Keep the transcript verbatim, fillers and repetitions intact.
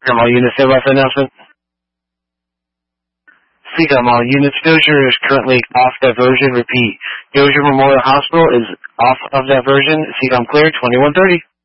Come all units, stand by for announcement. Seacom, all units, Dozier is currently off diversion. Repeat, Dozier Memorial Hospital is off of diversion. Seacom clear, twenty-one thirty.